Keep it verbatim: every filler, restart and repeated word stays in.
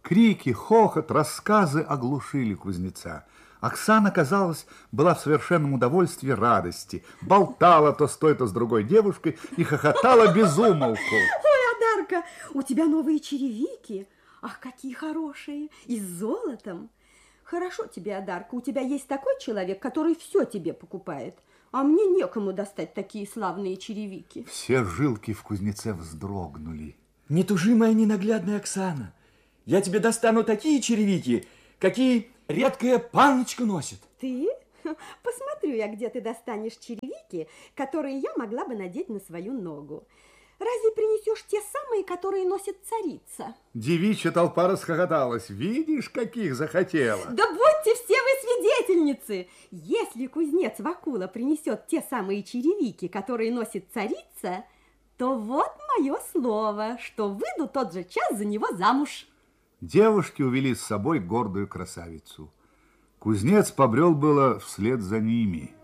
Крики, хохот, рассказы оглушили кузнеца. Оксана, казалось, была в совершенном удовольствии радости. Болтала то с той, то с другой девушкой и хохотала без умолку. Ой, Адарка, у тебя новые черевики. Ах, какие хорошие, и с золотом. Хорошо тебе, Адарка, у тебя есть такой человек, который все тебе покупает. А мне некому достать такие славные черевики. Все жилки в кузнеце вздрогнули. Не тужи, моя ненаглядная Оксана. Я тебе достану такие черевики, какие редкая панночка носит. Ты? Посмотрю я, где ты достанешь черевики, которые я могла бы надеть на свою ногу. Разве принесешь те самые, которые носит царица? Девичья толпа расхохоталась. Видишь, каких захотела? Да будьте все вы свидетельницы! Если кузнец Вакула принесет те самые черевики, которые носит царица, то вот мое слово, что выйду тот же час за него замуж. Девушки увели с собой гордую красавицу. Кузнец побрел было вслед за ними.